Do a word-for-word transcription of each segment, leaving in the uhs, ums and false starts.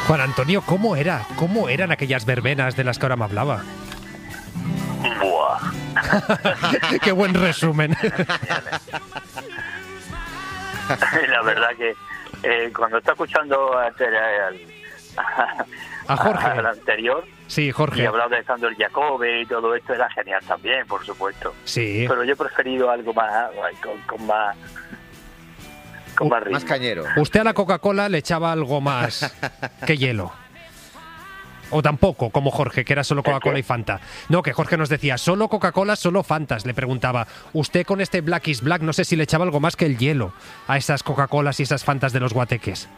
Juan Antonio, ¿cómo era? ¿Cómo eran aquellas verbenas de las que ahora me hablaba? Buah. Qué buen resumen. La verdad que eh, cuando está escuchando al, al, a Jorge, al anterior, sí, Jorge, y hablaba de Sandro Jacobe y todo esto, era genial también, por supuesto. Sí. Pero yo he preferido algo más, con, con más, con más ritmo. Más cañero. Usted a la Coca-Cola le echaba algo más que hielo. O tampoco, como Jorge, que era solo Coca-Cola y Fanta. No, que Jorge nos decía, solo Coca-Cola, solo Fantas. Le preguntaba, usted con este Black is Black, no sé si le echaba algo más que el hielo a esas Coca-Colas y esas Fantas de los guateques.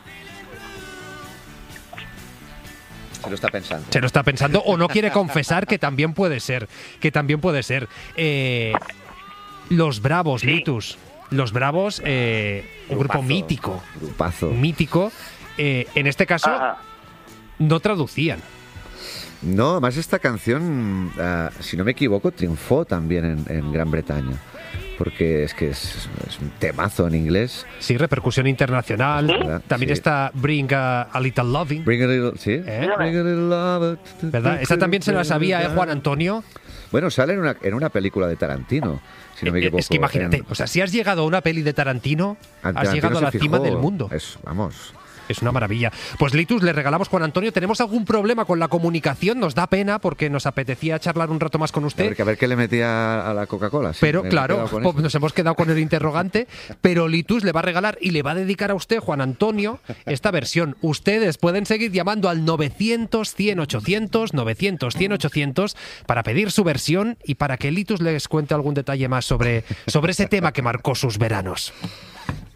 Se lo está pensando. Se lo está pensando o no quiere confesar, que también puede ser. Que también puede ser. Eh, los Bravos, sí. Litus. Los Bravos, eh, un grupo mítico. Grupazo. Mítico. Eh, en este caso... Ah. No traducían. No, además esta canción, uh, si no me equivoco, triunfó también en, en Gran Bretaña. Porque es que es, es un temazo en inglés. Sí, repercusión internacional. ¿Verdad? También sí. está Bring a, a Little Loving. Bring a little, sí. ¿Eh? Bring a little love. ¿Verdad? Esa también se la sabía, ¿eh, Juan Antonio? Bueno, sale en una, en una película de Tarantino, si no me equivoco. Es que imagínate, en... o sea, si has llegado a una peli de Tarantino, Tarantino has llegado a la fijó, cima del mundo. Es, vamos... Es una maravilla. Pues Litus, le regalamos, Juan Antonio. ¿Tenemos algún problema con la comunicación? Nos da pena porque nos apetecía charlar un rato más con usted. A ver, que a ver qué le metía a la Coca-Cola. Sí, pero claro, nos hemos quedado con el interrogante. Pero Litus le va a regalar y le va a dedicar a usted, Juan Antonio, esta versión. Ustedes pueden seguir llamando al novecientos, cien, ochocientos, novecientos, cien, ochocientos para pedir su versión y para que Litus les cuente algún detalle más sobre, sobre ese tema que marcó sus veranos.